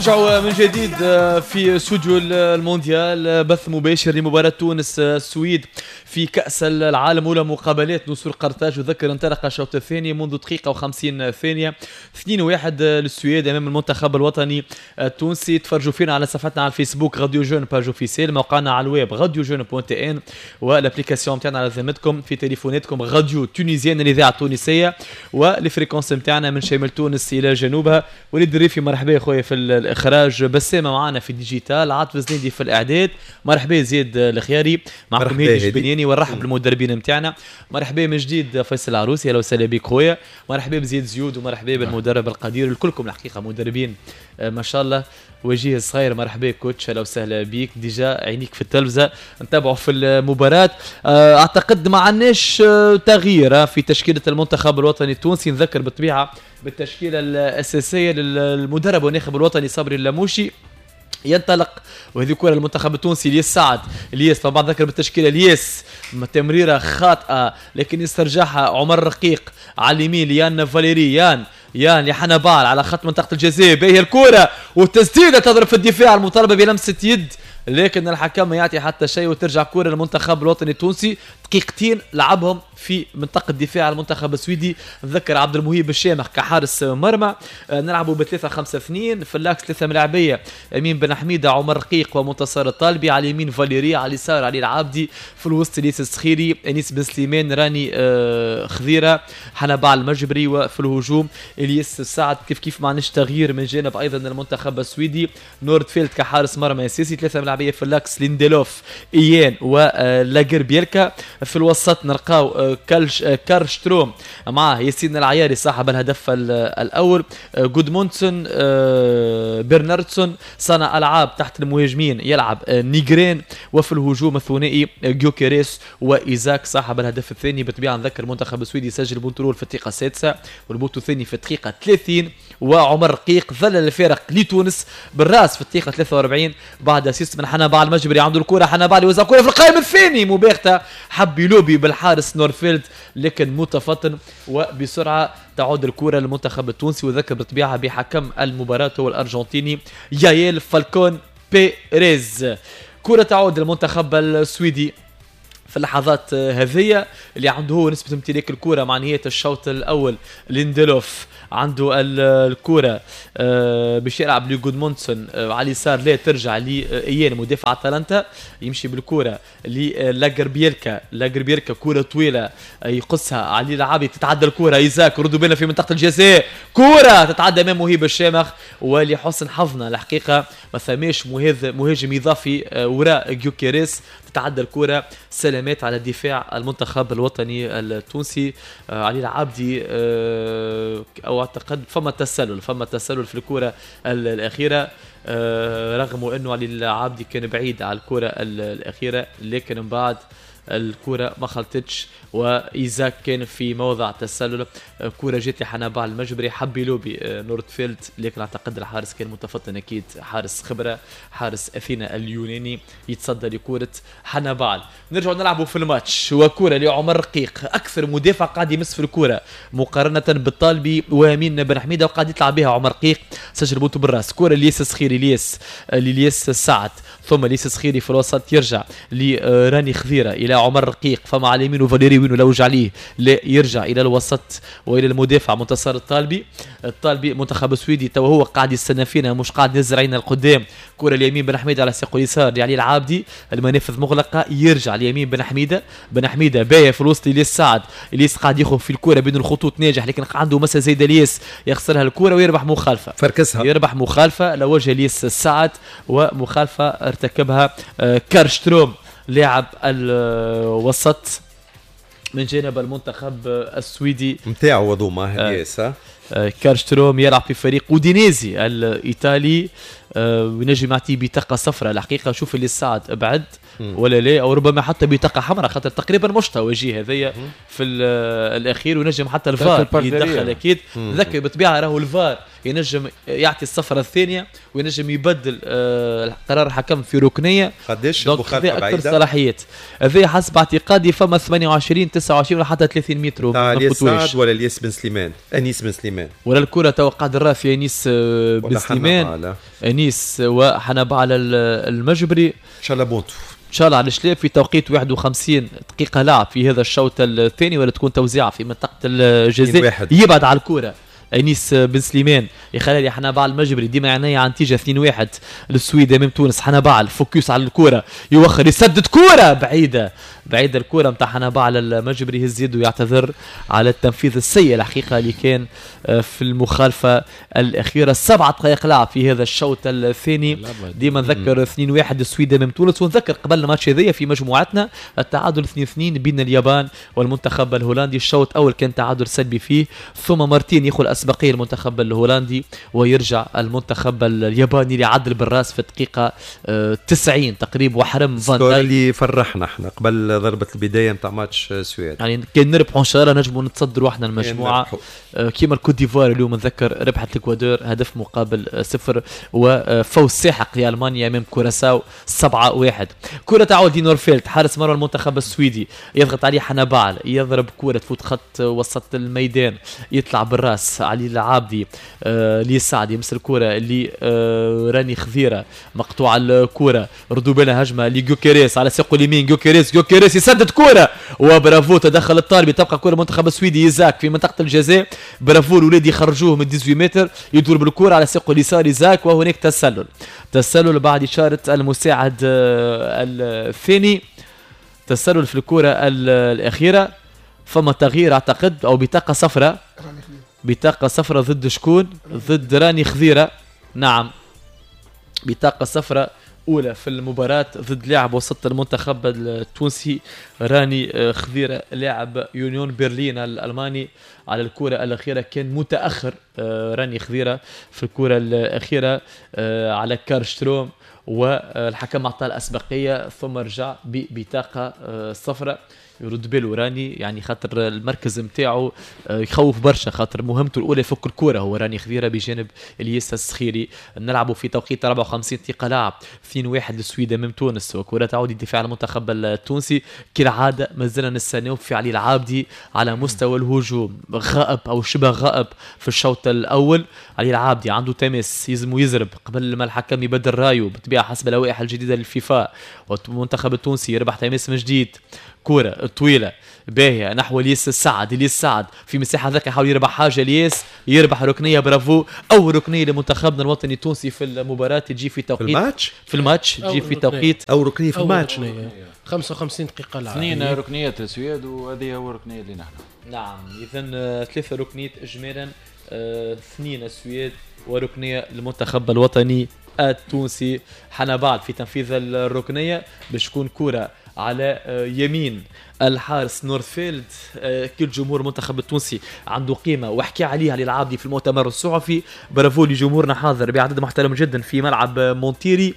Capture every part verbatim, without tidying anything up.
نرجعوا من جديد في استوديو المونديال، بث مباشر لمباراة تونس السويد في كأس العالم أولى مقابلات نصر قرطاج. وذكر انطلق الشوط الثاني منذ دقيقة وخمسين ثانية، اثنين واحد للسويد أمام المنتخب الوطني التونسي. تفرجوا فينا على صفحتنا على الفيسبوك راديو جون باج اوفيسيل، موقعنا على الويب راديو جون بوانت ان، والابليكاسيون نتاعنا على ذمتكم في تليفوناتكم راديو تونيزيان الإذاعة التونسية، والفريكونس نتاعنا من شمال تونس إلى جنوبها. وليد الريفي مرحبا خويا في الإخراج، بسامة معنا في الديجيتال، عاطف زنيدي في الإعداد، مرحبا زيد الخياري معكم هيدي جبنياني، ونرحب بالمدربين نتاعنا. مرحبا من جديد فيصل العروسي، اهلا وسهلا بك خويا. مرحبا بزيد زيود، ومرحبا بالمدرب القدير. لكلكم الحقيقه مدربين ما شاء الله. وجيه صغير مرحبا كوتش، اهلا وسهلا بك. ديجا عينيك في التلفزه نتابعوا في المباراه. اعتقد ما عندناش تغيير في تشكيله المنتخب الوطني التونسي. نذكر بالطبيعه بالتشكيله الاساسيه للمدرب والناخب الوطني صبري اللاموشي. ينطلق وهذه كرة المنتخب التونسي ليس سعد الياس، طبعا ذكر بالتشكيله الياس تمريره خاطئه لكن يسترجعها عمر رقيق على اليمين، ليان فاليري يان يان لحنبال على خط منطقه الجزاء، باهي الكره والتسديده تضرب في الدفاع المطالبه بلمسه يد، لكن الحكم ما يعطي حتى شيء وترجع كرة للمنتخب الوطني التونسي. دقيقتين لعبهم في منطقة دفاع المنتخب السويدي. نذكر عبد المهيب الشامخ كحارس مرمى. آه نلعبوا بثلاثة خمسة اثنين في اللاكس، ثلاثة ملاعبية، يمين بن حميدة عمر رقيق ومنتصر الطالبي، على اليمين فاليري، على اليسار علي العابدي، في الوسط ليس السخيري، انيس بن سليمان، راني آه خضيرة، حنبال المجبري، وفي الهجوم الياس السعد. كيف كيف ما عندناش تغيير من جانب ايضا المنتخب السويدي. نوردفيلد كحارس مرمى اساسي، ثلاثة ملاعبية في اللاكس، ليندلوف ايان ولاجر بيلكا. في الوسط نلقاو كارشتروم معاه ياسين العياري صاحب الهدف الاول، جودمونسون برناردسون صانع العاب تحت المهاجمين يلعب نيجرين، وفي الهجوم الثنائي جيوكيريس وايزاك صاحب الهدف الثاني. بالطبيعه نذكر المنتخب السويدي سجل بونترول في الدقيقه السادسه والبوت الثاني في الدقيقه ثلاثين، وعمر رقيق ظل الفارق لتونس بالراس في الدقيقه ثلاثة وأربعين بعد اسيست من حنبال المجبري. عنده الكره حنبال يوزع الكره في القائم الثاني مباغته، حب يلوبي بالحارس نورفيلد لكن متفطن، وبسرعه تعود الكره للمنتخب التونسي. وذكر بالطبيعه بحكم المباراه هو الارجنتيني يايل فالكون بيريز. كره تعود للمنتخب السويدي في اللحظات هذه اللي عنده هو نسبة امتلاك الكرة مع نهاية الشوط الأول. ليندلوف عنده الكرة باش يلعب لجودمونسون على اليسار، لا ترجع لإيان مدافع أتلانتا، يمشي بالكرة للاجر بيلكا، لاجر بيلكا كرة طويلة يقصها علي العابي، تتعدى الكرة ايزاك، ردوا بنا في منطقة الجزاء، كرة تتعدى امام مهيب الشامخ. ولحسن حظنا الحقيقة ما ثماش مهاجم إضافي وراء جيوكيريس، تتعدى الكرة سلامات على الدفاع المنتخب الوطني التونسي. آه علي العابدي آه او اعتقد فما تسلل فما تسلل في الكرة الأخيرة، آه رغم انه علي العابدي كان بعيد على الكرة الأخيرة، لكن من بعد الكرة ما خلطتش وإيزاك كان في موضع تسلل. كرة جت لحنبال المجبري، حب يلوبي نوردفيلد لكن اعتقد الحارس كان متفطن، اكيد حارس خبرة، حارس أثينا اليوناني يتصدى لكرة حنبال. نرجع نلعبوا في الماتش، وكرة لعمر رقيق اكثر مدافع قاعد يمس في الكرة مقارنة بالطالبي ويمين بن حميدة، وقاعد يطلع بها عمر رقيق سجل بوتو بالراس. كرة ليس سخيري ليس ليس السعد، ثم ليس سخيري في الوسط يرجع لراني خضيرة إلى عمر رقيق، فما على اليمين وفاليري وينو لوج عليه، لا يرجع إلى الوسط وإلى المدافع منتصر الطالبي. الطالبي منتخب السويدي تو هو قاعد يستنى فينا، مش قاعد يزرعنا القدام. كرة اليمين بن حميدة على ساق اليسار يعني العابدي، المنافذ مغلقة، يرجع اليمين بن حميدة، بن حميدة باية في الوسط الياس سعد، الياس قاعد ياخذ في الكرة بين الخطوط ناجح، لكن عنده مسا زيد الياس يخسرها الكرة ويربح مخالفة، فركسها يربح مخالفة لوجه الياس سعد، ومخالفة ارتكبها كارشتروم لاعب الوسط من جانب المنتخب السويدي متاعو وضوما هيسا. آه كارشتروم يلعب في فريق اودينيزي الايطالي، آه ونجم يعطي بطاقه صفراء الحقيقه. شوف اللي سعد ابعد ولا لا، او ربما حتى بطاقه حمراء خاطر تقريبا مشتوى يجي هذايا في الاخير، وينجم حتى الفار يتدخل اكيد. ذكي بالطبيعه راهو الفار ينجم يعطي الصفرة الثانيه وينجم يبدل آه قرار الحكم في ركنيه. قداش المخالفه بعيده اكثر صلاحيات هذه حسب اعتقادي، فما ثمانية وعشرين تسعة وعشرين ولا حتى ثلاثين متر تاع الياس سعد ولا الياس بن سليمان، انيس بن سليمان، ولا الكره توقع الرافي انيس بن سليمان، انيس وحنبع على المجبري شلبونتو ان شاء الله على الشلاب في توقيت واحد وخمسين دقيقه لعب في هذا الشوط الثاني، ولا تكون توزيعه في منطقه الجزاء يبعد على الكره انيس بن سليمان يخلي لي حنبع المجبري ديما يعني عن نتيجه اثنين واحد للسويد امام تونس. حنبع الفوكس على الكره يوخر يسدد كره بعيده بعيده الكره نتاع حنبع المجبري، يزيد ويعتذر على التنفيذ السيء الحقيقه اللي كان في المخالفه الاخيره. سبعة دقائق لعب في هذا الشوط الثاني، ديما نذكر اثنين واحد السويد امام تونس، ونذكر قبل الماتش هذايا في مجموعتنا التعادل اثنين اثنين بين اليابان والمنتخب الهولندي. الشوط الاول كان تعادل سلبي فيه، ثم مرتين ياخذ الاسبقيه المنتخب الهولندي ويرجع المنتخب الياباني اللي عدل بالراس في الدقيقه تسعين تقريبا وحرم فان دايك اللي فرحنا احنا قبل ضربه البدايه نتاع ماتش السويد. يعني كان نربحوا ان شاء الله نجموا نتصدروا احنا المجموعه كيما الكوت ديفوار اليوم نذكر ربحت الاكوادور هدف مقابل صفر، وفوز ساحق لالمانيا امام كوراساو سبعة واحد. كره تعود دي نورفيلد حارس مرمى المنتخب السويدي يضغط عليه حنبعل، يضرب كره تفوت خط وسط الميدان يطلع بالراس علي العابدي آه لي سعد يمس الكره اللي آه راني خذيره مقطوع الكره، ردوا بالنا هجمه لجوكيريس على ساقه اليمين، جوكيريس جوكيريس يسدد كره وبرافو تدخل الطالبي، تبقى كره المنتخب السويدي يزاك في منطقه الجزاء، برافو الولاد يخرجوه من ثمانية عشر متر يدور بالكره على ساقه اليسار يزاك، وهناك تسلل تسلل بعد اشاره المساعد آه الثاني، تسلل في الكره الاخيره. فما تغيير اعتقد او بطاقه صفراء، بطاقه صفراء ضد شكون؟ ضد راني خذيره. نعم بطاقه صفراء اولى في المباراه ضد لاعب وسط المنتخب التونسي راني خذيره لاعب يونيون برلين الالماني على الكره الاخيره، كان متاخر راني خذيره في الكره الاخيره على كارشتروم والحكم اعطاه الاسبقيه ثم رجع ببطاقه صفراء. يرد باله راني يعني خاطر المركز نتاعو يخوف برشا، خاطر مهمته الاولى يفك الكره هو راني خذيره بجانب الياس السخيري. نلعبوا في توقيت أربعة وخمسين دقيقه لعب اثنين واحد للسويد امام تونس، وكره تعود الدفاع المنتخب التونسي كالعاده مازلنا نستناو في علي العابدي على مستوى الهجوم، غائب او شبه غائب في الشوط الاول. علي العابدي عنده تماس يزم ويزرب قبل ما الحكم يبدل رايه بالطبيعه حسب اللوائح الجديده للفيفا، والمنتخب التونسي يربح تماس من جديد. كرة طويلة باهية نحو الياس السعد، الياس السعد في مساحة ذاك يحاول يربح حاجة، الياس يربح ركنية برافو، أول ركنية لمنتخبنا الوطني التونسي في المباراة تجي في توقيت في الماتش في الماتش تجي في توقيت أو ركنية في الماتش خمسة وخمسين دقيقة لعب، اثنين ركنيات السويد وهذه هو ركنية اللي نحن. نعم إذن ثلاثة ركنيات إجمالا، اثنين السويد وركنية المنتخب الوطني التونسي. حنبعد في تنفيذ الركنية باش تكون كرة على يمين الحارس نورثفيلد. كل جمهور المنتخب التونسي عنده قيمة وحكي عليها للعابدي في المؤتمر الصحفي، برافو لجمهورنا حاضر بعدد محترم جدا في ملعب مونتيري.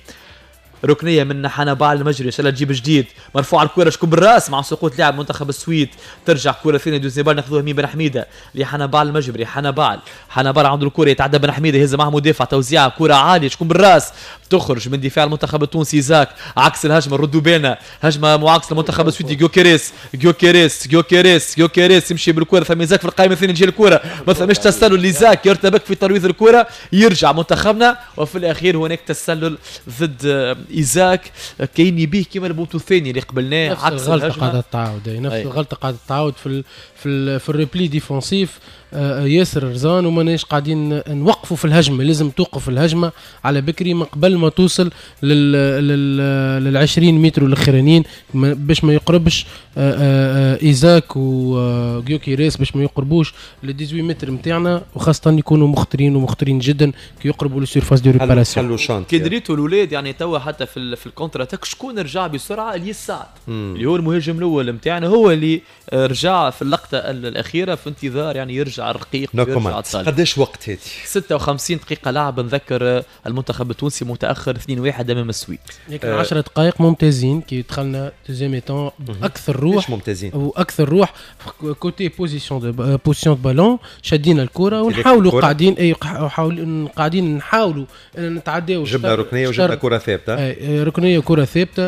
ركنيه من حنبع المجري ان شاء الله تجيب جديد، مرفوعه الكره شكون بالراس مع سقوط لاعب منتخب السويد، ترجع كره ثانيه دوزيبال ناخذوها مين بن حميده لحنبع المجري. حنبع حنبع عنده الكره يتعدى بن حميده يهز معه مدافع، توزيعه كره عاليه شكون بالراس تخرج من دفاع المنتخب التونسي زاك عكس الهجمه. ردوا بالنا هجمه معاكسه المنتخب السويدي، جوكيريس جوكيريس جوكيريس جوكيريس يمشي بالكره ثم زاك في القائمه الثانيه تجي الكره ما ثماش تسلل لزاك يرتبك في ترويض الكره يرجع منتخبنا، وفي الاخير هناك تسلل ضد ايزاك كاين يبيه كيما البوتو الثاني اللي قبلناه عكس الغلطه قاعده تعاود، نفس الغلطه قاعده تعاود في ال في ال في الريبلي ديفونسيف. ياسر رزان وماناش قاعدين نوقفوا في الهجمه، لازم توقف الهجمه على بكري من قبل ما توصل لل لل للعشرين متر الاخرانيين باش ما يقربش ايزاك وجيوكيريس باش ما يقربوش ل ثمانية عشر متر نتاعنا، وخاصه يكونوا مخطرين ومخطرين جدا كي يقربوا للسيرفاس دو ريباراسيون. كي دريتوا الاولاد يعني توا حتى في في الكونتر اتاك شكون رجع بسرعه؟ الياس سعد اللي هو المهاجم الاول نتاعنا هو اللي رجع في اللقطه الاخيره في انتظار يعني يرجع يرجع الرقيق نو ويرجع كومنت. الطالب. قداش وقت هذه؟ ستة وخمسين دقيقة لعب. نذكر المنتخب التونسي متأخر اثنين واحد أمام السويد. لكن عشرة دقائق ممتازين كي دخلنا دوزيام ميتون أكثر روح ممتازين وأكثر روح كوتي بوزيسيون دو بوزيسيون دو بالون شادين الكرة ونحاولوا قاعدين أي حاول قاعدين نحاولوا أن نتعداو. جبنا ركنية وجبنا كرة ثابتة. ركنية وكرة ثابتة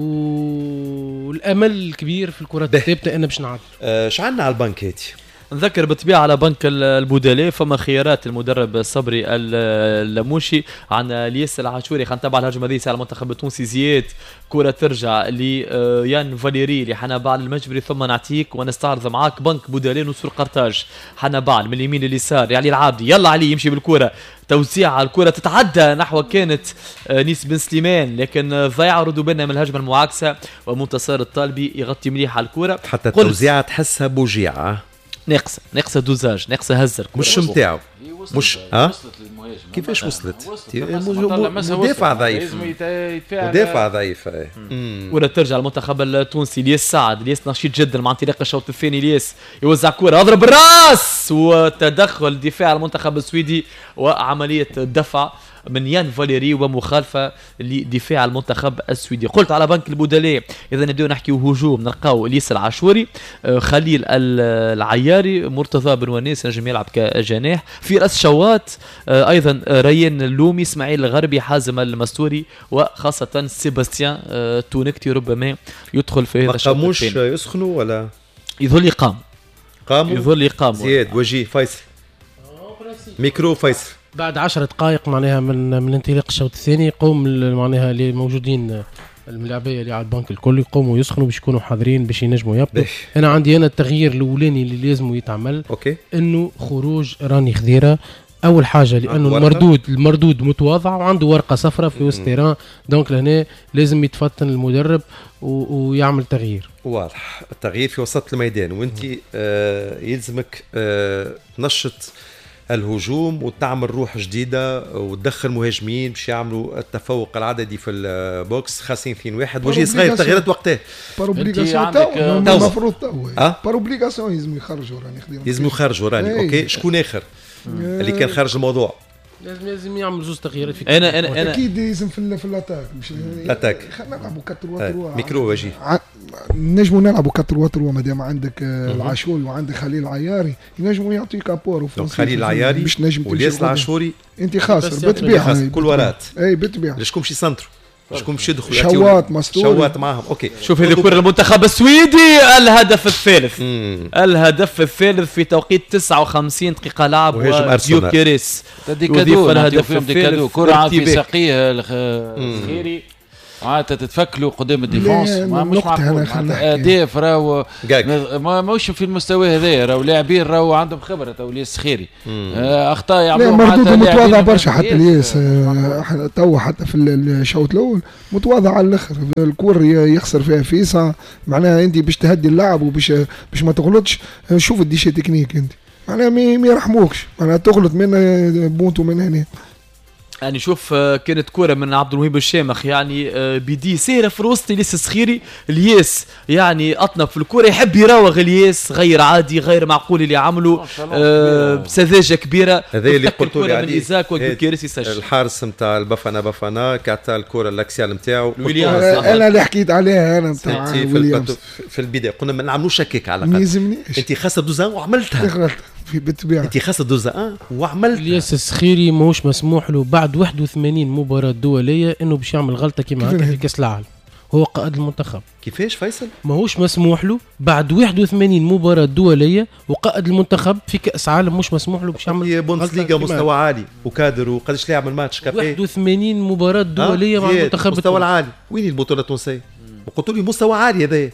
والأمل الكبير في الكرة الثابتة أنا باش نعدل. أه شعلنا على البنك هذه. نذكر بالطبيعة على بنك البودلي فما خيارات المدرب الصبري اللاموشي. عندنا الياس العاشوري. خلينا نتابع الهجمة هذه على المنتخب التونسي. زياد كرة ترجع ليان فاليري لحنبال المجبري ثم نعطيك ونستعرض معاك بنك بودلي نصر قرطاج. حنبال من اليمين لليسار يعني العابدي يلا علي يمشي بالكرة توزيع على الكرة تتعدى نحو كانت نيس بن سليمان لكن ضيع ردوا بنا من الهجمة المعاكسة ومنتصر الطالبي يغطي مليح على الكرة. حتى التوزيعة تحسها بوجيعة ناقصه ناقصه دوزاج ناقصه هزر مش متاعو مش ها وصلت للمهاجم كيفاش وصلت مدافع ضعيف مدافع ضعيف. كرة ترجع المنتخب التونسي. الياس سعد الياس نشيط جدا مع انطلاق الشوط الثاني. الياس يوزع كرة اضرب بالراس وتدخل دفاع المنتخب السويدي وعملية دفع من يان فاليري ومخالفة لدفاع المنتخب السويدي. قلت على بنك البودلي إذا نبدأ نحكي هجوم نلقاو الياس العاشوري خليل العياري مرتضى بن ونيس نجم يلعب كجناح في رأس شوات أيضا ريان اللومي اسماعيل الغربي حازم المستوري وخاصة سيباستيان تونكتي ربما يدخل في هذا الشوط الثاني. مش يسخنوا ولا يظل يقام قاموا يظل يقام زياد وجيه فيصل ميكرو فيصل بعد عشر دقائق معناها من من انطلاق الشوط الثاني يقوم معناها اللي موجودين الملاعبيه اللي على البنك الكل يقوموا يسخنوا باش يكونوا حاضرين باش ينجموا يبدوا. انا عندي انا التغيير الاولاني اللي لازم يتعمل أوكي. انه خروج راني خضيره اول حاجه لانه المردود المردود متواضع وعنده ورقه صفراء في وسط تيران دونك لهنا لازم يتفتن المدرب ويعمل تغيير واضح. التغيير في وسط الميدان وانت آه يلزمك آه تنشط الهجوم وتعمل روح جديدة وتدخل مهاجمين باش يعملوا التفوق العددي في البوكس خاصين اثنين واحد وجه صغير تغييرات وقتها باروبليغاسيون تو المفروض تو باروبليغاسيون لازم يخرجوا راني خديهم لازم يخرجوا راني اوكي. شكون اخر اللي كان خارج الموضوع؟ لازم لازم يعمل زوج تغييرات في انا انا انا اكيد لازم في في الاتاك مش الاتاك خلينا نلعبوا أربعة ثلاثة ميكرو وجيه نجموا نلعبوا أربعة ثلاثة ما دام عندك العاشوري وعندك خليل العياري ينجموا يعطيك ابور خليل العياري مش نجم والياس العاشوري انت خاسر بالطبيعه كل ورات اي بالطبيعه ليش كومشي سنترو شكون باش يدخل شوات مستوري شوات معهم اوكي. شوف هذه كرة المنتخب السويدي الهدف الثالث مم. الهدف الثالث في توقيت تسعة وخمسين دقيقة لعب وديو كيريس يضيف الهدف الثالث كرة في ساقيه الخيري عادة تتفكلوا قدام الديفونس ما مش معقول ديف راهو ما موش في المستوى هذا راهو لاعبين راهو عندهم خبرة تو الياس خيري اخطاء يعملوا مردود متواضع برشا حتى الياس تو حتى في الشوط الاول متواضع على الاخر الكور يخسر فيها فيسا معناها انت باش تهدي اللعب وباش باش ما تغلطش شوف الديشي تكنيك انت معناها ما يرحموكش معناها تغلط من بونتو من هنا. يعني شوف كانت كرة من عبد المهيب الشامخ يعني بيدي سيرة في وسط الياس الصخيري. الياس يعني أطنب في الكرة يحب يراوغ الياس غير عادي غير معقول اللي عمله بسذاجة كبيرة. هذا اللي قلت لي عليه إيزاك وكيريس يسجل الحارس نتاع البافانا بافانا كعطى الكرة الاكسيال نتاعو أنا اللي حكيت عليها أنا نتاع في, في البداية قلنا ما نعملوش شكيك على الأقل أنت خاصة دوزان وعملتها بالطبيعة انت خاصة دوزة وعملت. الياس الصخيري ماهوش مسموح له بعد واحد وثمانين مباراة دولية انه باش يعمل غلطة كيما هكا في كاس العالم. هو قائد المنتخب. كيفاش فيصل؟ ماهوش مسموح له بعد واحد وثمانين مباراة دولية وقائد المنتخب في كاس عالم مش مسموح له باش يعمل بوندسليغا مستوى عالي وكادر وقداش لاعب الماتش كابي واحد وثمانين مباراة دولية مع المنتخب مستوى العالي. وين البطولة التونسية؟ وقلت لي مستوى عالي هذا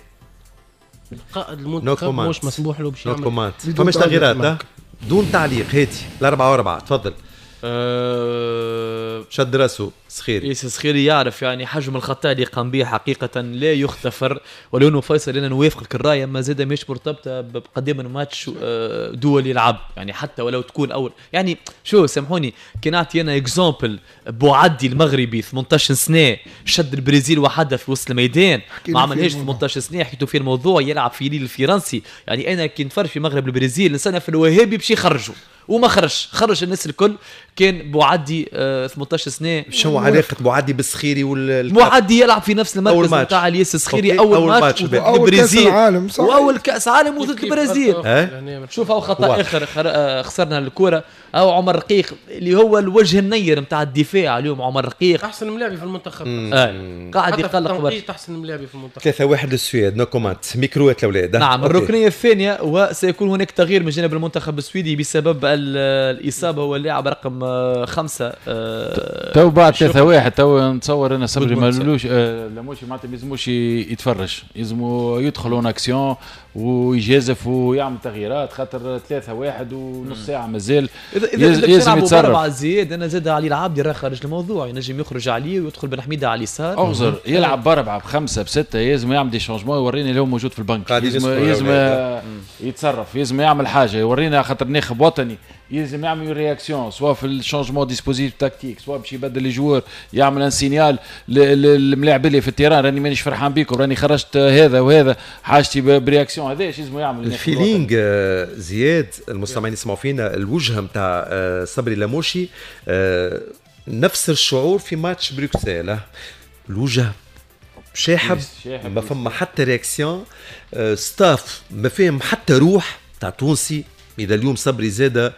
قائد المنتخب مش مسموح له باش يعمل فماش تغييرات دون تعليق. هاتي الأربعة وأربعة تفضل. أه شد راسه سخيري ياسر سخيري يعرف يعني حجم الخطأ اللي قام به حقيقة لا يغتفر. ولونه فيصل أنا نوافقك الرأي، ما زاد مش مرتبطة بقدام الماتش دولي يلعب يعني حتى ولو تكون أول يعني شو سامحوني كي نعطي أنا إكزامبل بوعدي المغربي ثمانية عشر سنة شد البرازيل وحدها في وسط الميدان ما عملهاش ثمانية عشر سنة حكيتوا في الموضوع يلعب في ليل الفرنسي يعني أنا كي نتفرج في مغرب البرازيل إنسان في الوهابي بشي خرجوا وما خرج خرج الناس الكل كان بوعدي آه ثمانية عشر سنة. شو علاقة بوعدي بالسخيري وال بوعدي يلعب في نفس المركز نتاع الياس السخيري أول, أول ماتش ضد البرازيل وأول كأس عالم وضد البرازيل. شوف أو خطأ آخر خسرنا الكرة أو عمر رقيق اللي هو الوجه النير نتاع الدفاع اليوم عمر رقيق أحسن ملاعبي في المنتخب آه. قاعد يقلق برشا أحسن ملاعبي في المنتخب. ثلاثة واحد للسويد نو كومنت ميكروات الأولاد. نعم الركنية الثانية وسيكون هناك تغيير من جانب المنتخب السويدي بسبب الإصابة هو اللاعب رقم خمسة أه تو بعد ثلاثة واحد تو نتصور أنا صبري ما لولوش أه لموش معناتها ميزموش يتفرج يزمو يدخل اون اكسيون ويجازف ويعمل تغييرات خاطر ثلاثة واحد ونص ساعة مازال لازم يتصرف. مع زياد أنا زاد علي العابدي راه خارج الموضوع ينجم يخرج عليه ويدخل بن حميدة على اليسار أغزر يلعب بأربعة بخمسة بستة يلزم يعمل دي شانجمون يوريني اللي هو موجود في البنك يلزم يلزم يتصرف يلزم يعمل حاجة يورينا خاطر ناخب وطني يلزم يعمل رياكسيون سواء في الشانجمون ديسبوزيتيف تاكتيك سواء باش يبدل لي جوار يعمل ان سينيال للملاعب اللي في التيران راني مانيش فرحان بيكم راني خرجت هذا وهذا حاجتي برياكسيون هذا ايش لازم يعمل الفيلينغ. زياد المستمعين يسمعوا فينا الوجهه نتاع صبري لموشي نفس الشعور في ماتش بروكسل الوجه شاحب ما فما حتى رياكسيون ستاف ما فهم حتى روح تاع تونسي. إذا اليوم صبري زادة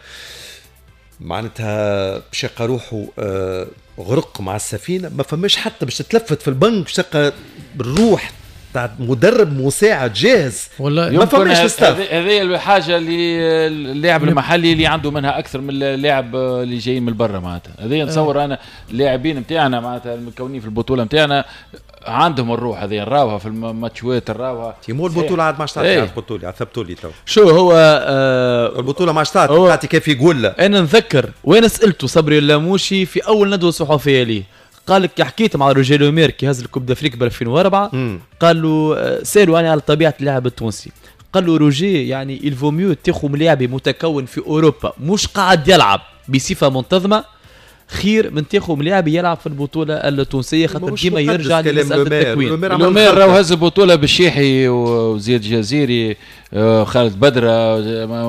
معناتها بشقة روحه آه غرق مع السفينة ما فماش حتى باش تتلفت في البنك بشقة بالروح تاع مدرب مساعد جاهز والله ما فماش الستاف. هذه الحاجة اللي اللاعب المحلي اللي عنده منها أكثر من اللاعب اللي جاي من برا معناتها هذه نتصور أنا اللاعبين متاعنا معناتها المكونين في البطولة متاعنا عندهم الروح هذه نراوها في الماتشات نراوها تيمو البطولة عاد ما اشتعت على البطولة عثبتوا لي تو شو هو آه البطولة ما اشتعت تعطي كيف يقول له. أنا نذكر وين سألته صبري اللاموشي في أول ندوة صحفية ليه قال لك حكيت مع روجيلو ميركي هذا الكوب دافريك ب ألفين وأربعة قال له سألوا أنا على طبيعة اللاعب التونسي قال له روجي يعني الفو ميو تاخذ لاعب متكون في أوروبا مش قاعد يلعب بصفة منتظمة خير من تاخذ لاعب يلعب في البطوله التونسيه خاطر ديما يرجع لمساله التكوين. لومير راهو هز البطوله بالشيحي وزياد جزيري خالد بدره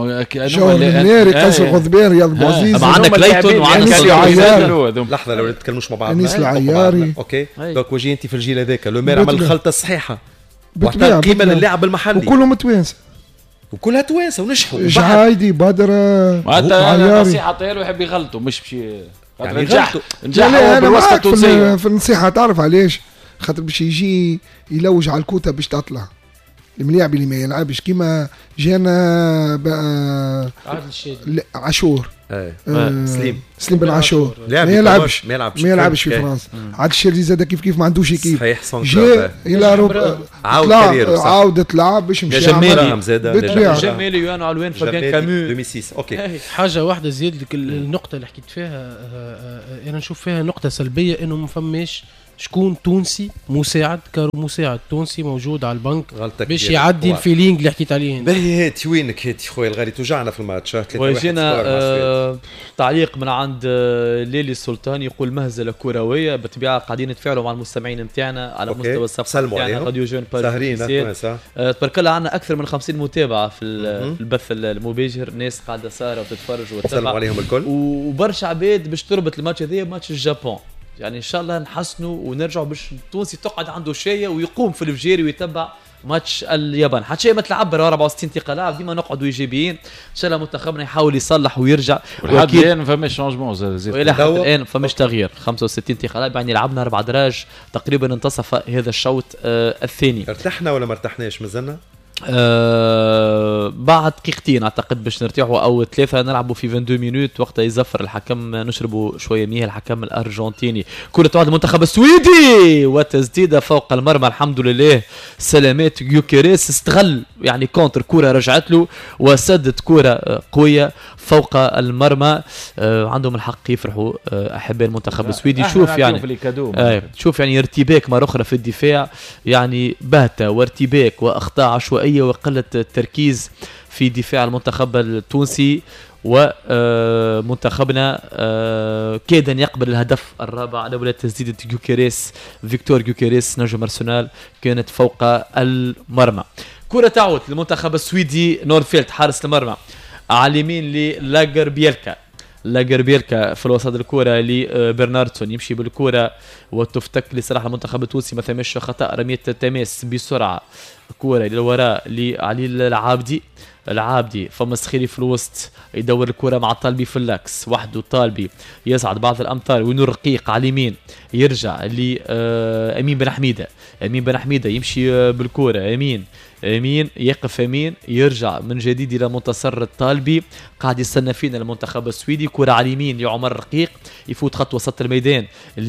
شو النيري قاسم الغضبان رياض بوعزيز معنا كليتون وعندنا عياري لحظه لو نتكلموش مع بعض انيس العياري اوكي دونك واجي انت في الجيل هذاك لومير عمل الخلطه الصحيحه وحتى قيمه للاعب المحلي وكلهم توانسه وكلها توانسه ونجحوا جعايدي بدره معناتها نصيحه طيب يحب يغلطوا مش بشي يعني نجح نجح بالوسط التونسيه في النصيحه تعرف علاش خاطر باش يجي يلوج على الكوتا باش تطلع الملاعب اللي ما يلعبش كيما جانا عادل الشادي عاشور آه. آه. سليم سليم بن عاشور ما يلعبش ما يلعبش ما يلعبش في فرنسا عاد الشادي زاد كيف كيف ما عندوش كيف صحيح جا الى روب عاودة لعب باش مشى جمالي زاد جمالي يوانو علوان فابيان كامو ألفين وستة اوكي حاجه واحده زياد النقطه اللي حكيت فيها انا نشوف فيها نقطه سلبيه انه ما فماش شكون تونسي مساعد كمساعد تونسي موجود على البنك باش يعدي الفيلينغ اللي حكيت عليه. باهي هاتي وينك هاتي خويا الغالي توجعنا في الماتش وجينا آه تعليق من عند آه ليلي السلطان يقول مهزله كرويه بالطبيعه قاعدين نتفاعلوا مع المستمعين نتاعنا على أوكي. مستوى الصفحه نتاعنا راديو جون سهرين آه تبارك الله عندنا اكثر من خمسين متابعه في, في البث المباشر ناس قاعده ساره وتتفرج وتتابع عليهم الكل وبرشا عباد باش تربط الماتش هذا ماتش اليابان يعني ان شاء الله نحسنوا ونرجعوا باش التونسي تقعد عنده شيء ويقوم في الفجيري ويتبع ماتش اليابان حتى شيء ما تلعب أربعة وستين انتقالات ديما نقعدوا ايجابيين ان شاء الله منتخبنا يحاول يصلح ويرجع لحد الان ما فماش شونجمون زاد الى حد الان ما فماش تغيير خمسة وستين انتقالات يعني لعبنا اربع دراج تقريبا انتصف هذا الشوط آه الثاني. ارتحنا ولا ما ارتحناش مازلنا؟ أه بعد دقيقتين اعتقد باش نرتاحوا او ثلاثه نلعبوا في اثنين وعشرين مينوت وقتها يزفر الحكم نشربوا شويه مياه الحكم الارجنتيني. كره تعود المنتخب السويدي وتسديده فوق المرمى الحمد لله سلامات يوكيريس استغل يعني كونتر كرة رجعت له وسدد كرة قوية فوق المرمى. آه عندهم الحق يفرحوا آه أحباء المنتخب السويدي. شوف يعني آه شوف يعني ارتباك مرة أخرى في الدفاع، يعني باهتة وارتباك وأخطاء عشوائية وقلة التركيز في دفاع المنتخب التونسي. ومنتخبنا كاد أن يقبل الهدف الرابع لولا تسديدة جوكيريس، فيكتور جوكيريس نجم أرسنال كانت فوق المرمى. كرة تعود للمنتخب السويدي، نورفيلد حارس المرمى على اليمين للاجر بيلكا، لاجر بيلكا في الوسط الكرة لبرناردسون يمشي بالكرة وتفتك لصراحة المنتخب التونسي ما ثمش خطأ رمية التماس بسرعة، كرة للوراء لعلي العابدي، العابدي فما سخيري في الوسط يدور الكرة مع طالبي في اللاكس وحده، طالبي يصعد بعض الأمتار وينور رقيق على اليمين يرجع لأمين بن حميدة، أمين بن حميدة يمشي بالكرة أمين امين يقف امين يرجع من جديد الى منتصر الطالبي، قاعد يستنى فينا المنتخب السويدي. كرة على اليمين لعمر رقيق يفوت خط وسط الميدان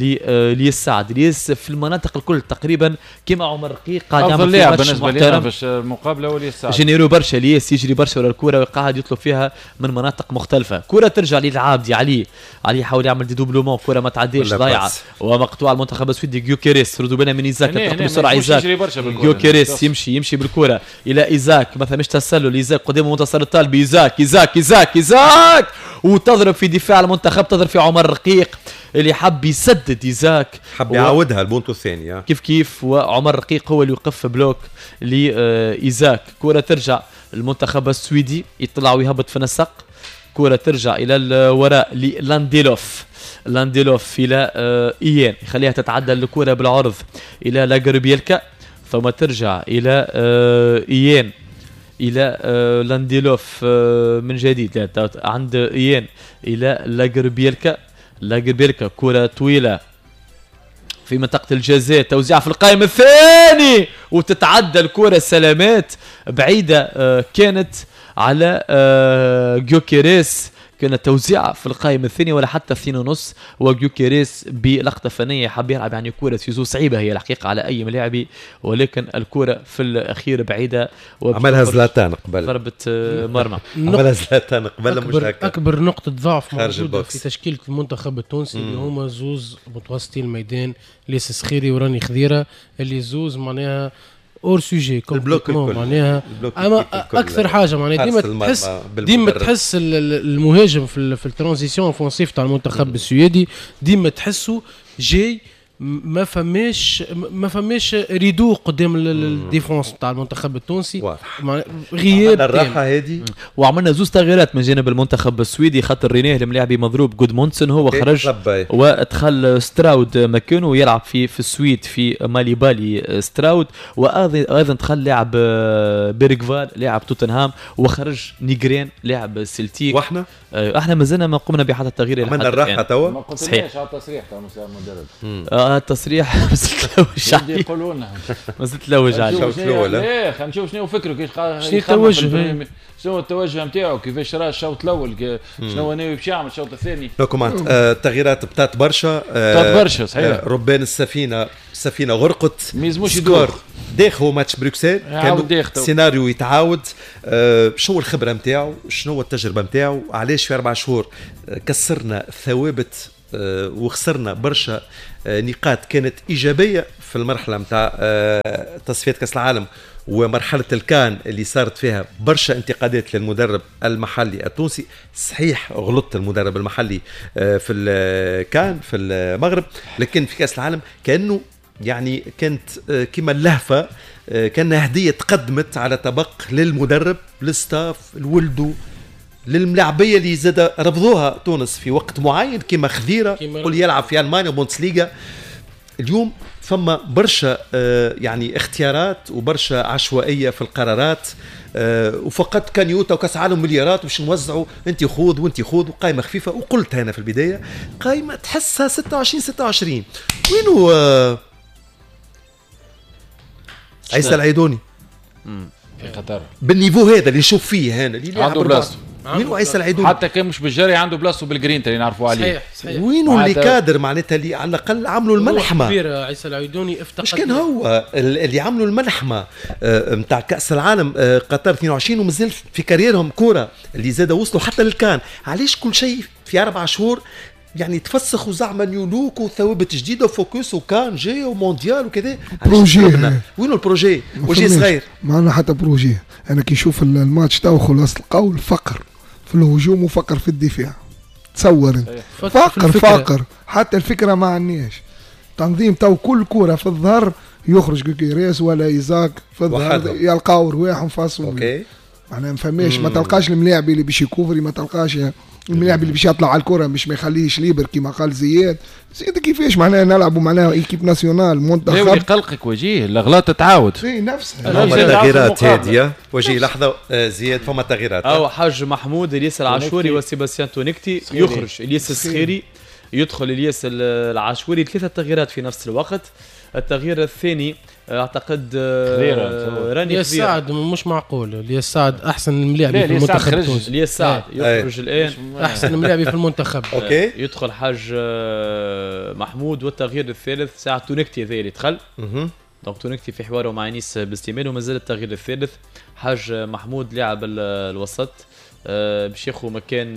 ليسعد ليس في المناطق الكل تقريبا كما عمر رقيق قاعد يعمل فيها بالنسبه لنا باش المقابله وليسعد جينيرو برشا ليس يجري برشا ورا الكرة وقاعد يطلب فيها من مناطق مختلفه. كرة ترجع للعابدي علي علي يحاول يعمل دي دوبلومون، كرة ما تعديش ضايعه ومقطوعه المنتخب السويدي. جيوكيريس ردوا بالنا من ايزاك تقدم بسرعه ايزاك جيوكيريس يمشي يمشي بالكرة الى ايزاك مثلا مش تسلل ايزاك قدام منتصر الطالبي ايزاك ايزاك ايزاك ايزاك وتضرب في دفاع المنتخب، تضرب في عمر رقيق اللي حب يسدد ايزاك حب يعاودها البونتو الثاني كيف كيف، وعمر رقيق هو اللي يوقف بلوك لايزاك. كرة ترجع المنتخب السويدي يطلع ويهبط في النسق، كرة ترجع الى الوراء للانديلوف، لانديلوف الى ايان يخليها تتعدى الكرة بالعرض الى لاجربيلكا ثم ترجع الى ايان الى لانديلوف من جديد عند ايان الى لاجربيلكا، لاجربيلكا كرة طويلة في منطقة الجزاء، توزيع في القائم الثاني وتتعدى الكرة سلامات بعيدة كانت على جوكيريس، كانت توزيع في القائم الثاني ولا حتى اثنين ونص، وجوكيريس بلقطة فنية حب يلعب يعني كرة سيزو صعيبة هي الحقيقة على أي ملاعبي، ولكن الكرة في الأخير بعيدة عملها زلاتان قبل ضربة مرمى عملها زلاتان قبل مش هكا. أكبر نقطة ضعف موجودة في تشكيلة المنتخب التونسي اللي هما زوز متوسطي الميدان، ليس سخيري وراني خذيرة، اللي زوز معناها اور سوجي كومبليتمون معناها. اما اكثر حاجه معناها ديما تحس ديما تحس المهاجم في في الترانزيسيون اوفونسيف تاع المنتخب السويدي ديما تحسه جاي ما فماش ما فماش ريدو قدام الديفونس تاع المنتخب التونسي، غياب الراحه هذه. وعملنا زوز تغييرات من جانب المنتخب السويدي، خاطر رينيه الملاعبي مضروب جودمونسون هو خرج وادخل ستراود مكانه يلعب في في السويد في مالي بالي ستراود، وايضا دخل لاعب بيرغفال لاعب توتنهام وخرج نيجرين لاعب سلتيك. واحنا احنا مازلنا ما قمنا بحتى التغيير عملنا الراحه توا ما قلتلناش على التصريح تاع المدرب. اه التصريح مازلت لوج عليه يقولوا لنا مازلت لوج عليه. ايه خلينا نشوف شنو فكره كيف شنو التوجه شنو التوجه نتاعو كيفاش راه الشوط الاول شنو ناوي باش يعمل الشوط الثاني. التغييرات بتاعت برشا بتاعت برشا صحيح. ربان السفينه السفينه غرقت ما يلزموش يدور داخل ماتش بروكسل كان سيناريو يتعاود. آه شنو الخبره نتاعو شنو التجربه نتاعو علاش في اربع شهور كسرنا ثوابت آه وخسرنا برشا آه نقاط كانت ايجابيه في المرحله نتاع آه تصفيات كاس العالم ومرحله الكان اللي صارت فيها برشا انتقادات للمدرب المحلي التونسي. صحيح غلط المدرب المحلي آه في الكان في المغرب، لكن في كاس العالم كانه يعني كانت كما اللهفة كان هدية تقدمت على طبق للمدرب للستاف الولدو للملاعبية اللي زاد رفضوها تونس في وقت معين كما خذيرة قل يلعب في ألمانيا وبوندسليغا. اليوم فما برشا يعني اختيارات وبرشا عشوائية في القرارات، وفقط كان يوتا وكاس عالم مليارات باش نوزعوا انت خوذ وانت خوذ وقائمة خفيفة. وقلت هنا في البداية قائمة تحسها ستة وعشرين ستة وعشرين وينو عيسى العيدوني في قطر بالنيفو هذا اللي نشوف فيه هنا اللي عنده بلاصته وينو عيسى العيدوني حتى كان مش بالجري عنده بلاصه بالجرين اللي نعرفوا عليه. صحيح صحيح. وينو اللي كادر معناتها اللي على الاقل عملوا الملحمه كبير عيسى العيدوني افتقد. مش كان هو اللي عملوا الملحمه نتاع كاس العالم قطر اثنين وعشرين ومازال في كاريرهم كوره اللي زاد وصلوا حتى للكان. علاش كل شيء في اربع شهور يعني تفسخوا زعما نيو لوك وثوابت جديده وفوكس وكان جاي ومونديال وكذا. بروجي وينو البروجي؟ وجي صغير معنا حتى بروجي. انا كي نشوف الماتش تاعو خلاص القول فقر في الهجوم وفقر في الدفاع. تصور انت فقر فقر حتى الفكره ما عندناش تنظيم. تو كل كوره في الظهر يخرج كيكيريس ولا ايزاك في الظهر يلقاو رواحهم فاصل. اوكي معناها ما فهماش. ما تلقاش الملاعب اللي باش يكوفري، ما تلقاش الملاعب اللي باش يطلع على الكره مش ما يخليش ليبر كيما قال زياد. زياد كيفاش معناها نلعبوا معناها ايكيب ناسيونال منتخب. اللي يقلقك وجيه الاغلاط تتعاود في نفسها. فما تغييرات هاديه وجيه لحظه زياد. فما تغييرات او حاج محمود الياس العاشوري وسيباستيان تونيكتي يخرج الياس السخيري يدخل الياس العاشوري. ثلاثه تغييرات في نفس الوقت. التغيير الثاني اعتقد راني الياس سعد مش معقول. الياس سعد احسن ملاعبي في المنتخب التونسي. الياس سعد يخرج الان احسن ملاعبي في المنتخب. اوكي يدخل حاج محمود. والتغيير الثالث ساعه تونيكتي ذي اللي دخل. دونك تونيكتي في حواره مع نيس باستيمال. ومازال التغيير الثالث حاج محمود لاعب الوسط أه باش ياخذ مكان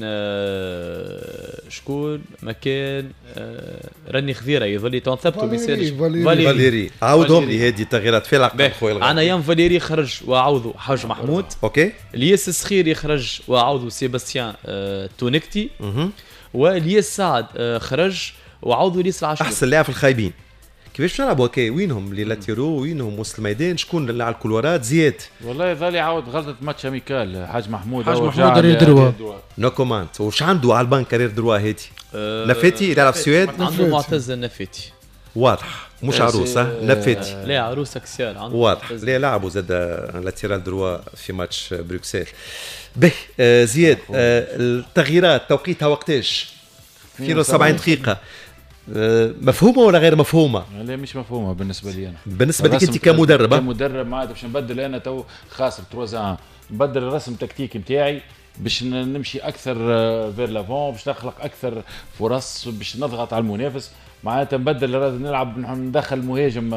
أه شكون مكان أه راني خذيره يظل تنثبتوا بيسالش فاليري. فاليري عاودهم لي هذه التغييرات في العقد خويا. انا يام فاليري خرج وعوضوا حاج محمود. اوكي الياس الصخيري خرج وعوضوا سيباستيان أه تونيكتي. والياس سعد أه خرج وعوضوا الياس العاشوري. احسن لاعب في الخايبين. كيفاش نلعبوا هكا؟ وينهم اللي لاتيرو وينهم وسط الميدان؟ شكون اللي على الكولورات؟ زياد والله يظل يعاود غلطه ماتش اميكال. حاج محمود حاج محمود رير دروا نو كومانت. وش عنده على البنك رير دروا هادي؟ أه نفاتي يلعب في السويد. عنده معتز النفاتي واضح مش عروس. ها نفاتي لا عروس اكسيال عنده واضح. لا لعبوا زاد لاتيرال دروا في ماتش بروكسل. به آه زياد آه التغييرات توقيتها وقتاش؟ اثنين وسبعين دقيقه. مفهومه ولا غير مفهومه؟ لا مش مفهومه بالنسبه لي انا. بالنسبه لك انت كمدرب؟ كمدرب ما عاد باش نبدل انا تو خاسر ثلاثة نبدل الرسم التكتيكي نتاعي باش نمشي اكثر فير لافون باش نخلق اكثر فرص باش نضغط على المنافس. معناتها نبدل نلعب ندخل مهاجم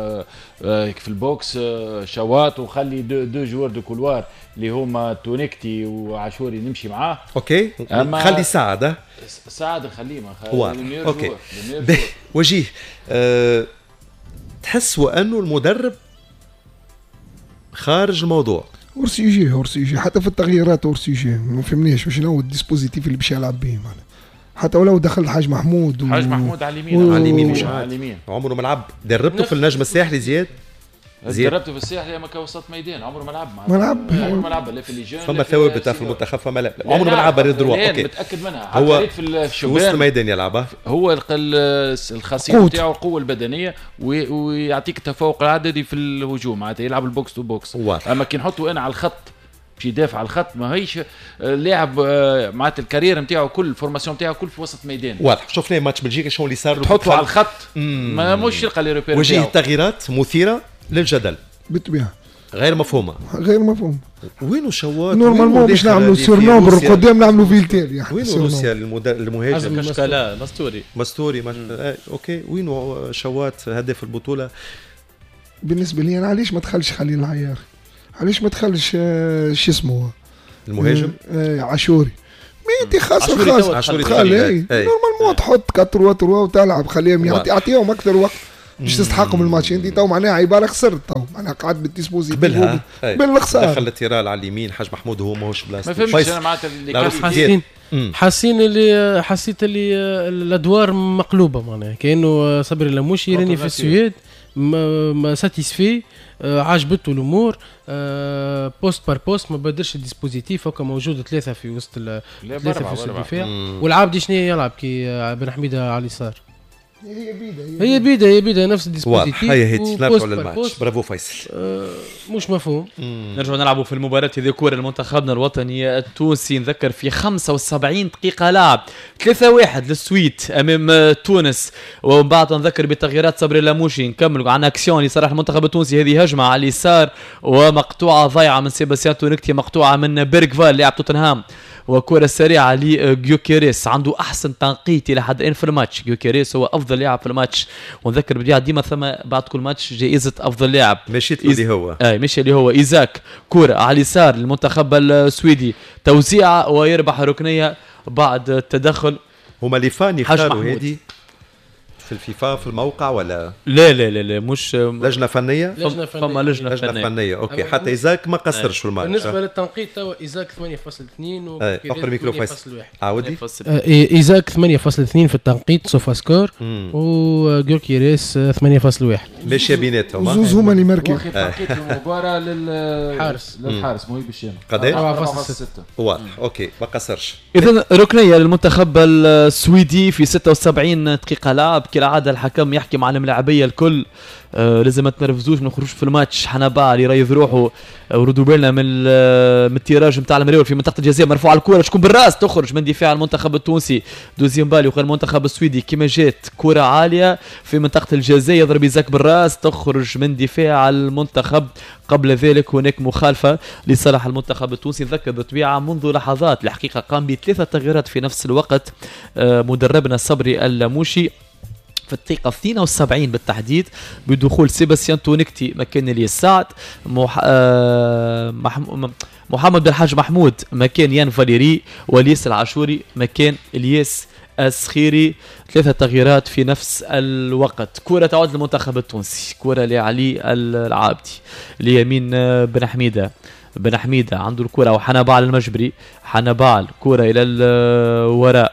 في البوكس شوات وخلي دو, دو جوار دو كولوار اللي هما تونيكتي وعاشوري نمشي معاه. اوكي خلي سعد. سعد نخليه ما خليه. اوكي وجيه أه تحس وانه المدرب خارج الموضوع. اورسيجي اورسيجي حتى في التغييرات اورسيجي ما فهمناش شنو هو الديسبوزيتيف اللي باش يلعب به معنا. حتى ولو دخل حاج محمود و... حاج محمود على اليمين. على اليمين مش على اليمين. عمره ما لعب. دربته في النجم الساحلي زياد. دربته في الساحلي ما كوسط ميدان. عمره ما لعب ما لعب ما لعب لا في الليجون. فما ثوابت في المنتخب فما لا عمره ما لعب بريد دروا. اوكي متاكد منها. هو في وسط الميدان يلعبها. هو الخاصيه نتاعو القوه البدنيه ويعطيك التفوق العددي في الهجوم. معناتها يلعب البوكس تو بوكس. اما كي نحطه انا على الخط باش يدافع على الخط ما هيش لاعب معناتها الكارير نتاعو كل الفورماسيون نتاعو كل في وسط ميدان. واضح. شفنا ماتش بلجيكا شنو اللي صار. تحطه على الخط ما مش يلقى لي ريبير. وجه تغييرات مثيره للجدل بالطبيعه غير مفهومه. غير مفهوم. وينو شوات نورمالمون باش نعملوا سيرنومبر قدام نعملوا فيلتير يعني. وينو روسيا المهاجم كشكلا مستوري مستوري مش... آه. اوكي وينو شوات هدف البطوله؟ بالنسبه لي انا علاش ما دخلش خليل العيار؟ علاش ما دخلش آه شو اسمه المهاجم آه عاشوري؟ ميتي خاصه خاصه عاشوري نورمالمون تحط أربعة ثلاثة وتلعب خليهم يعطيهم اكثر وقت مش تستحقوا من الماتش. انت تو معناها عباره خسرت تو معناها قعد بالديسبوزيتيف قبلها بالخساره. دخل التيرال على اليمين حاج محمود هو ماهوش بلاصه. ما فهمتش انا معناتها اللي حاسين حاسين اللي حسيت اللي الادوار مقلوبه معناها كانه صبري لموش يراني في السويد ما ساتيسفي عجبته الامور بوست بار بوست ما بدرش الديسبوزيتيف هكا موجود ثلاثه في وسط ثلاثه في وسط الدفاع. والعابدي شنو يلعب كي بن حميده على اليسار. هي بيدا هي بيدا هي بيدا نفس الديسبوزيتيف. هي هي نرجعوا للماتش. برافو فيصل. آه مش مفهوم. نرجعوا نلعبوا في المباراة هذه كورة المنتخبنا الوطني التونسي. نذكر في خمسة وسبعين دقيقة لعب ثلاثة واحد للسويد أمام تونس. ومن بعد نذكر بتغييرات صبري لاموشي. نكملوا عن أكسيون اللي صراحة المنتخب التونسي. هذه هجمة على اليسار ومقطوعة ضيعة من سيباستيان تونيكتي مقطوعة من بيرغفال لاعب توتنهام. وكرة سريعة لجيوكيريس عنده أحسن تنقيط إلى حد الآن في الماتش. جيوكيريس هو أفضل لاعب في الماتش، ونذكر بديع ديما ثم بعد كل ماتش جائزة أفضل لاعب مشيت إز... اللي هو أي مشي اللي هو إيزاك. كرة على اليسار للمنتخب السويدي، توزيعة ويربح ركنية بعد التدخل. هما اللي فاني اختاروا هذه في الفيفا في الموقع ولا لا لا لا, لا مش لجنه فنيه؟ لجنه فنيه فما لجنه, لجنة فنيه. فنيه اوكي. حتى ايزاك ما قصرش في الماتش. بالنسبه للتنقيط توا ايزاك ثمانية فاصلة اثنين وكيريز ثمانية فاصلة واحد. عاودي ايزاك ثمانية فاصلة اثنين في التنقيط سوفا سكور، وجيوكيريس ثمانية فاصلة واحد ماشيه بيناتهم. زوز هما اللي مركب التنقيط المباراه للحارس للحارس مهيب الشام قداش؟ أربعة فاصلة ستة. واضح اوكي ما قصرش. اذا ركنيه للمنتخب السويدي في ستة وسبعين دقيقه لعب. كالعاده الحكم يحكي مع الملاعبيه الكل. آه لازم ما تنرفزوش ما نخرجوش في الماتش. حنبال يريض روحه وردوا بالنا من من التيراج نتاع المريول في منطقه الجزاء مرفوعه الكره شكون بالراس تخرج من دفاع المنتخب التونسي. دوزيام بالي وقال المنتخب السويدي كما جات كره عاليه في منطقه الجزاء يضرب إيزاك بالراس تخرج من دفاع المنتخب. قبل ذلك هناك مخالفه لصالح المنتخب التونسي. ذكر بالطبيعه منذ لحظات الحقيقه قام بثلاثه تغييرات في نفس الوقت آه مدربنا صبري اللاموشي في الدقيقة اثنين وسبعين بالتحديد بدخول سيباستيان تونيكتي مكان الياس سعد. مح... آه... مح... محمد بن الحاج محمود مكان يان فاليري، والياس العاشوري مكان الياس السخيري. ثلاثة تغييرات في نفس الوقت. كرة تعود للمنتخب التونسي، كرة لعلي العابدي ليمين بن حميدة. بن حميدة عنده الكرة وحنبال المجبري. حنبال كرة إلى الوراء.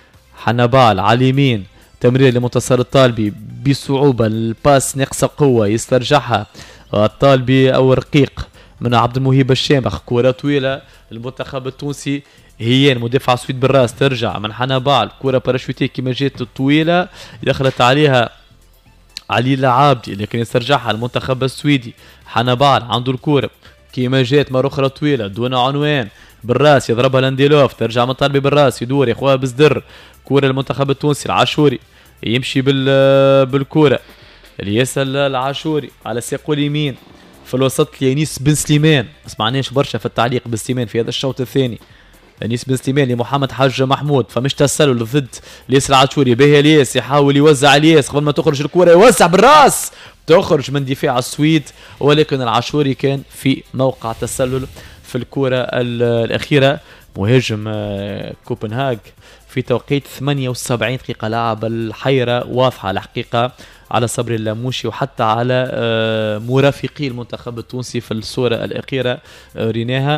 حنبال على اليمين تمرير لمنتصر الطالبي بصعوبة. الباس ناقصة قوة يسترجعها الطالبي أو رقيق من عبد المهيب الشامخ. كرة طويلة المنتخب التونسي. هيان مدافع سويد بالراس ترجع من حنبال. كرة باراشوتيه كما جات الطويلة دخلت عليها علي العابدي لكن يسترجعها المنتخب السويدي. حنبال عنده الكرة كما جات مرة أخرى طويلة دون عنوان بالراس يضربها لانديلوف ترجع من طالبي بالراس يدور يا اخويا بصدر. كرة المنتخب التونسي العاشوري يمشي بال بالكرة الياس العاشوري على ساقه اليمين في الوسط ليانيس بن سليمان. ما سمعناش برشا في التعليق بن سليمان في هذا الشوط الثاني. يانيس بن سليمان لمحمد حاج محمود فمش تسلل ضد الياس العاشوري. به الياس يحاول يوزع الياس قبل ما تخرج الكرة يوزع بالراس تخرج من دفاع السويد ولكن العاشوري كان في موقع تسلل في الكرة الأخيرة. مهاجم كوبنهاغ في توقيت ثمانية وسبعين دقيقة لعب. الحيرة واضحة الحقيقة على صبري اللاموشي وحتى على مرافقي المنتخب التونسي في الصورة الأخيرة ريناها.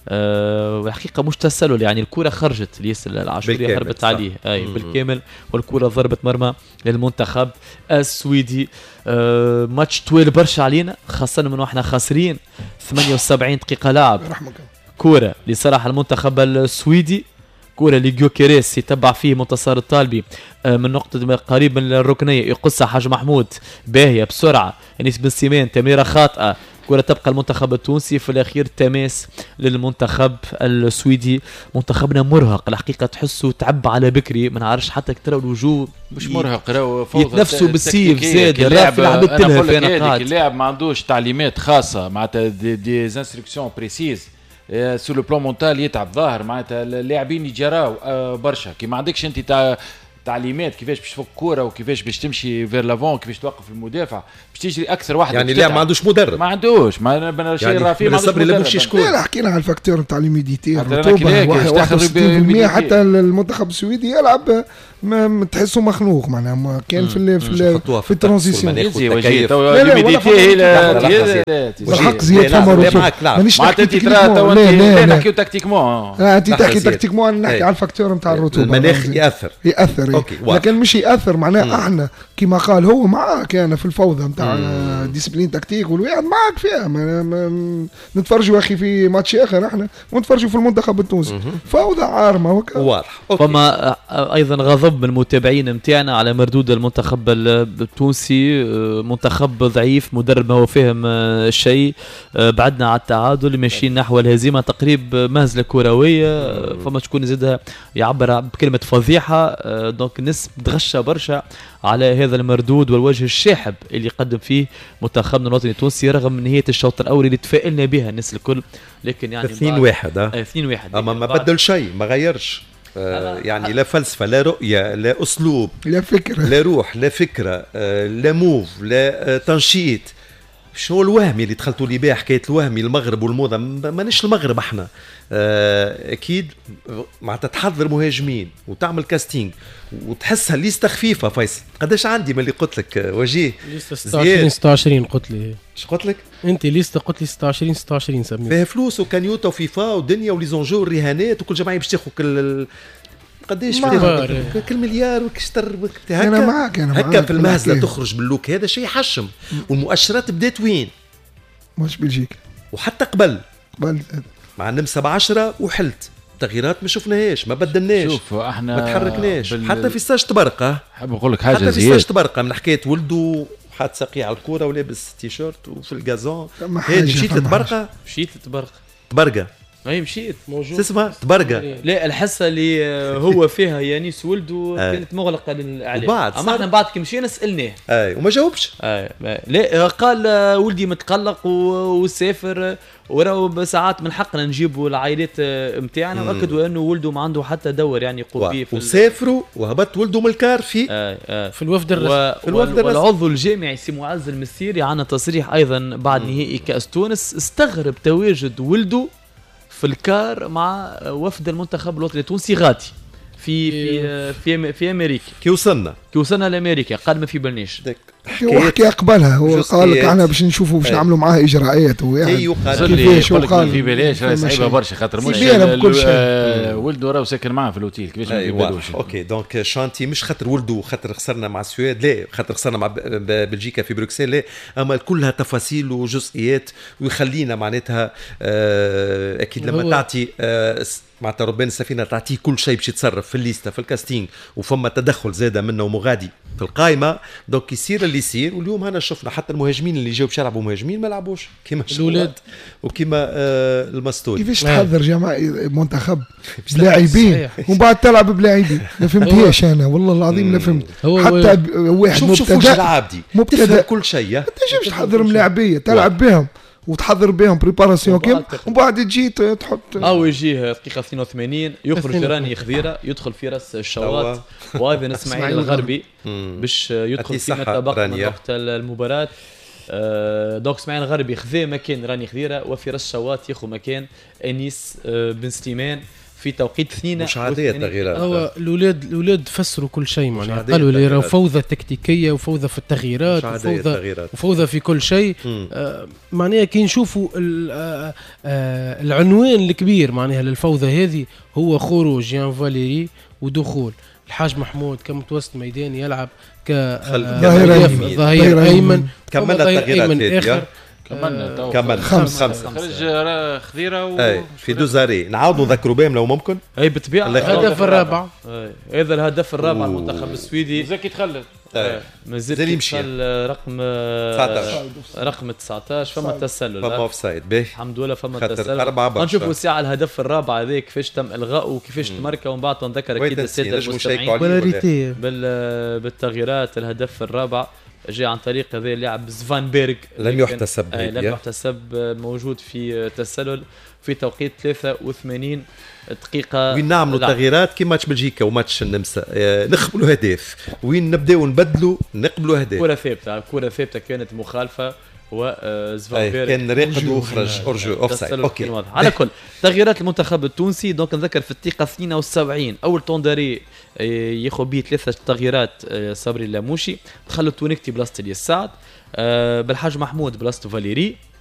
أه والحقيقه مش تسلل يعني الكره خرجت ليس العاشوري هربت عليه اي مم. بالكامل والكره ضربت مرمى للمنتخب السويدي. أه ماتش طويل برشا علينا خاصه من واحنا خاسرين. ثمانية وسبعين دقيقه لعب. كره لصالح المنتخب السويدي. كرة لجيوكيريس يتبع فيه منتصر الطالبي من نقطة قريب من الركنية يقصها حاج محمود باهية بسرعة. انيس بن سيمان تمريرة خاطئة. كرة تبقى المنتخب التونسي في الأخير تماس للمنتخب السويدي. منتخبنا مرهق الحقيقة تحسه تعب على بكري ما نعرفش حتى ترى الوجوه مش مرهق راهو يتنفسوا بالسيف زاد اللاعب لعبت لها في نقاط. اللاعب ما عندوش تعليمات خاصة معناتها دي, دي انستركسيون بريسيز سو لو بلان مونتال يتعب ظاهر معناتها اللاعبين يجراو برشا كي ما عندكش انت تاع تعليمات كيفاش باش تفك كوره وكيفاش باش تمشي فير لافون كيفاش توقف المدافع باش تجري اكثر واحد يعني اللاعب ما عندوش مدرب ما عندوش ما بنا شيء رافي ما عندوش مدرب مش شكون. لا حكينا على الفاكتور نتاع الميديتي واحد وستين بالمية حتى المنتخب السويدي يلعب ما تحسه مخنوق معناها كان في في في الترانزيسيون الميديتي هي بالحق زياد فما مانيش نحكي نحكيو تكتيكمون انت تحكي تكتيكمون نحكي على الفاكتور نتاع الرطوبه. المناخ ياثر ياثر لكن مش ياثر معناها احنا كما قال هو معاك انا في الفوضى نتاع ديسبلين تكتيك والوعد معاك فيها ما ما نتفرجوا اخي في ماتش اخر احنا ونتفرجوا في المنتخب التونسي فوضى عارمه واضح. فما ايضا غضب غضب من المتابعين متاعنا على مردود المنتخب التونسي، منتخب ضعيف، مدرب ما هو فاهم الشيء، بعدنا على التعادل، ماشيين نحو الهزيمه، تقريب مهزله كرويه، فما شكون زادها يعبر بكلمه فضيحه. دونك الناس تغشى برشا على هذا المردود والوجه الشاحب اللي قدم فيه منتخبنا الوطني التونسي رغم نهايه الشوط الاول اللي تفائلنا بها الناس الكل، لكن يعني اثنين واحد اه اثنين واحد اما ما بدل شيء، ما غيرش آه يعني لا فلسفه لا رؤيه لا اسلوب لا فكره لا روح لا فكره آه لا موف لا آه تنشيط. شو الوهمي اللي دخلتوا لي بيه حكايه الوهمي المغرب والموضه؟ مانيش المغرب احنا. آه اكيد معناتها تحضر مهاجمين وتعمل كاستينج وتحسها ليست خفيفه. فيصل قداش عندي من اللي قلت لك وجيه ليست ستة وعشرين ستة وعشرين قلت لي. ايش قلت لك انت ليست قلت لي ستة وعشرين ستة وعشرين سميت فيها فلوس وكانيوتا وفيفا ودنيا وليزونجو والرهانات وكل جماعه باش تاخذ كل قداش في كل مليار وكشتر هكا. انا معك انا هكا في المهزله تخرج باللوك هذا شيء حشم. والمؤشرات بدات وين؟ مش بلجيكا وحتى قبل قبل مع النمسا بعشرة وحلت تغييرات ما شفناهاش ما بدلناش. شوف احنا ما تحركناش بال... حتى في ستاج تبرقه. حاب نقول لك حاجه حتى في زياد. ستاج تبرقه من حكايه ولده حاط ساقيه على الكوره ولابس تيشيرت وفي الجازون. هذه مشيت لتبرقه مشيت لتبرقه تبرقه اي مشيت موجود تسمع تبرقه. لا الحصه اللي هو فيها يانيس ولده كانت مغلقه للاعلام. اما احنا بعد كي مشينا سالناه اي وما جاوبش. اي لا قال ولدي متقلق وسافر وراو بساعات من حقنا نجيبوا العائلات نتاعنا، واكدوا انه ولده ما عنده حتى دور يعني يقوم به. وسافروا وهبط ولده من الكار في آه آه في الوفد الرسمي. و... في الوفد الرسمي. والعضو الجامعي سي معز المسيري عنا تصريح ايضا بعد نهائي كاس تونس استغرب تواجد ولده في الكار مع وفد المنتخب الوطني التونسي غادي في في في, في امريكا. كي وصلنا كي وصلنا لامريكا قال ما في بالناش وحكي قبلها هو قال لك احنا باش نشوفوا باش نعملوا معاه اجراءات ويعني كيفاش قال في بلاش صعيبه برشا خاطر مش ولده راه ساكن معاه في الاوتيل كيفاش ما يقبلوش. اوكي دونك شانتي مش خاطر ولده خاطر خسرنا مع السويد لا خاطر خسرنا مع بلجيكا في بروكسل لا اما كلها تفاصيل وجزئيات ويخلينا معناتها آه اكيد لما تعطي آه معناتها ربان السفينه تعطيه كل شيء باش يتصرف في الليسته في الكاستينج وفما تدخل زاده منه ومغادي في القائمه دونك يصير اللي يصير. واليوم هنا شفنا حتى المهاجمين اللي جاوا باش يلعبوا مهاجمين ما لعبوش كيما الاولاد وكيما آه المستوري. كيفاش تحضر جماعه منتخب لاعبين ومن بعد تلعب بلاعبين ما فهمتيش انا والله العظيم ما فهمت. حتى واحد مبتدئ العابدي مبتدئ كل شيء انت باش تحضر ملاعبيه تلعب بهم وتحضر بهم بريباراسيون كيم ومن بعد تجي تحط او يجيه دقيقه اثنين وثمانين يخرج راني خضيره يدخل في راس الشواط وايضا اسماعيل الغربي باش يدخل في متبقى من وقت المباراه. آه دونك اسماعيل الغربي خذا مكان راني خضيره وفي راس الشواط ياخذ مكان انيس آه بن سليمان في توقيت اثنين. مش عاديه التغييرات. هو الاولاد الاولاد فسروا كل شيء معناها قالوا لي راه فوضى تكتيكيه وفوضى في التغييرات وفوضى وفوضى في كل شيء. آه معناها كي نشوفوا آه آه العنوان الكبير معناها للفوضى هذه هو خروج جيان فاليري ودخول الحاج محمود كمتوسط ميداني يلعب كظهير ايمن. كملنا التغييرات كملنا كملنا خمس خمسة خرج خضيرة و... في دوزاري نعاودوا نذكروا بهم لو ممكن. اي بالطبيعة الهدف الرابع هذا الهدف الرابع المنتخب السويدي زكي تخلد مازال يمشي رقم رقم تسعطاش فما تسلل فما اوف سايد باهي الحمد لله فما تسلل. نشوفوا الساعة الهدف الرابع هذا كيفاش تم الغاءه وكيفاش تمركه ومن بعد نذكر اكيد الساده المستمعين بالتغييرات. الهدف الرابع جاء عن طريق هذا اللاعب زفانبيرغ لم يحتسب آه لم يحتسب موجود في تسلل في توقيت ثلاثة وثمانين دقيقة. وين نعملوا تغييرات كي ماتش بلجيكا وماتش النمسا آه نقبلوا هدف وين نبداو نبدلوا نقبلوا هدف. كرة ثابتة كرة ثابتة كانت مخالفة وزفانبيرغ كان راقد وخرج اورجو اوف سايد. اوكي على كل تغييرات المنتخب التونسي دونك نذكر في الدقيقة اثنين وسبعين اول طونداري ياخذ به ثلاثة تغييرات صبري اللاموشي دخلوا تونيكتي بلاصة اليساعد بالحاج محمود بلاصة فاليري